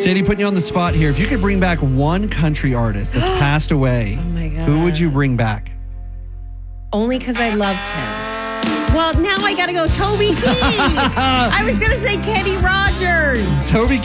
Sadie, putting you on the spot here. If you could bring back one country artist that's passed away, Oh my God. who would you bring back? Only because I loved him. Well, now I got to go Toby Keith. I was going to say Kenny Rogers. Toby